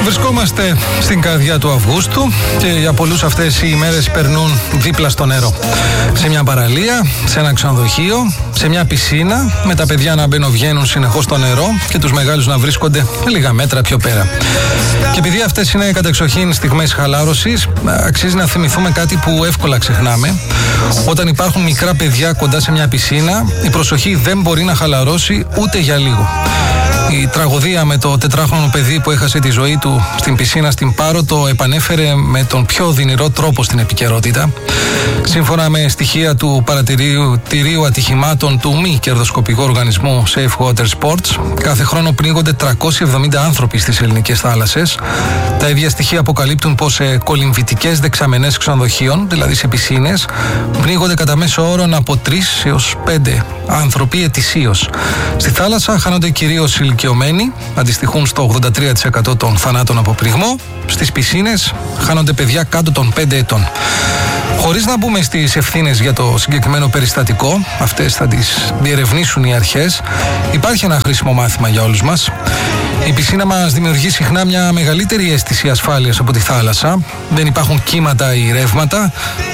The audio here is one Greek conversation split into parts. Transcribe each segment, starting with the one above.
Βρισκόμαστε στην καρδιά του Αυγούστου και για πολλούς αυτές οι ημέρες περνούν δίπλα στο νερό. Σε μια παραλία, σε ένα ξενοδοχείο, σε μια πισίνα, με τα παιδιά να μπαίνουν-βγαίνουν συνεχώς στο νερό και τους μεγάλους να βρίσκονται λίγα μέτρα πιο πέρα. Και επειδή αυτές είναι κατεξοχήν στιγμές χαλάρωσης, αξίζει να θυμηθούμε κάτι που εύκολα ξεχνάμε. Όταν υπάρχουν μικρά παιδιά κοντά σε μια πισίνα, η προσοχή δεν μπορεί να χαλαρώσει ούτε για λίγο. Η τραγωδία με το 4χρονο παιδί που έχασε τη ζωή του στην πισίνα στην Πάρο το επανέφερε με τον πιο οδυνηρό τρόπο στην επικαιρότητα. Σύμφωνα με στοιχεία του παρατηρίου ατυχημάτων του μη κερδοσκοπικού οργανισμού Safe Water Sports, κάθε χρόνο πνίγονται 370 άνθρωποι στις ελληνικές θάλασσες. Τα ίδια στοιχεία αποκαλύπτουν πως σε κολυμβητικές δεξαμενές ξενοδοχείων, δηλαδή σε πισίνες, πνίγονται κατά μέσο όρο από 3 έως 5 άνθρωποι ετησίως. Στη θάλασσα χάνονται κυρίως ηλικιωμένοι, αντιστοιχούν στο 83% των θανάτων από πνιγμό. Στις πισίνες χάνονται παιδιά κάτω των 5 ετών. Χωρίς να μπούμε στις ευθύνες για το συγκεκριμένο περιστατικό, αυτές θα τις διερευνήσουν οι αρχές, υπάρχει ένα χρήσιμο μάθημα για όλους μας. Η πισίνα μας δημιουργεί συχνά μια μεγαλύτερη αίσθηση ασφάλειας από τη θάλασσα. Δεν υπάρχουν κύματα ή ρεύματα,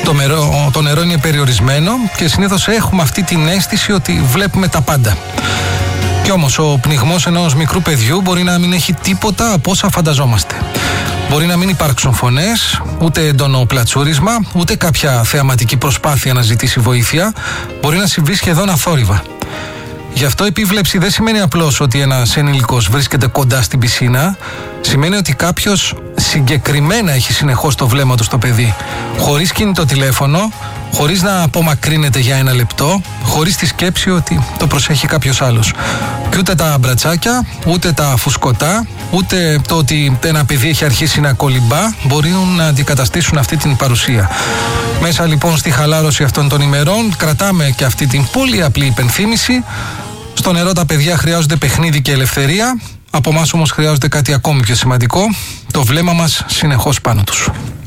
το νερό είναι περιορισμένο και συνήθως έχουμε αυτή την αίσθηση ότι βλέπουμε τα πάντα. Κι όμως ο πνιγμός ενός μικρού παιδιού μπορεί να μην έχει τίποτα από όσα φανταζόμαστε. Μπορεί να μην υπάρξουν φωνές, ούτε έντονο πλατσούρισμα, ούτε κάποια θεαματική προσπάθεια να ζητήσει βοήθεια. Μπορεί να συμβεί σχεδόν αθόρυβα. Γι' αυτό η επίβλεψη δεν σημαίνει απλώς ότι ένας ενήλικος βρίσκεται κοντά στην πισίνα. Σημαίνει ότι κάποιος συγκεκριμένα έχει συνεχώς το βλέμμα του στο παιδί, χωρίς κινητό τηλέφωνο, χωρίς να απομακρύνεται για ένα λεπτό, χωρίς τη σκέψη ότι το προσέχει κάποιος άλλος. Και ούτε τα μπρατσάκια, ούτε τα φουσκωτά, ούτε το ότι ένα παιδί έχει αρχίσει να κολυμπά μπορούν να αντικαταστήσουν αυτή την παρουσία. Μέσα λοιπόν στη χαλάρωση αυτών των ημερών κρατάμε και αυτή την πολύ απλή υπενθύμηση. Στο νερό τα παιδιά χρειάζονται παιχνίδι και ελευθερία. Από εμάς όμως χρειάζονται κάτι ακόμη πιο σημαντικό, το βλέμμα μας συνεχώς πάνω τους.